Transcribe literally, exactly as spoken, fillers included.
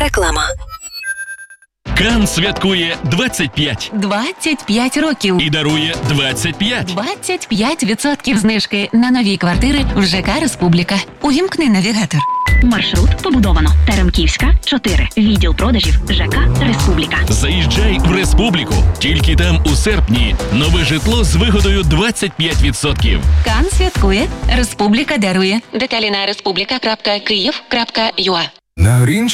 Реклама. Кан святкує двадцять п'ять двадцять п'ять років. і дарує двадцять п'ять. двадцять п'ять відсотків знижки на нові квартири в ЖК «Республіка». Увімкни навігатор. Маршрут побудовано. Теремківська, чотири. Відділ продажів ЖК «Республіка». Заїжджай в Республіку. Тільки там у серпні нове житло з вигодою двадцять п'ять відсотків. Кан святкує. «Республіка» дарує. Деталі на республіка крапка київ крапка ю а. На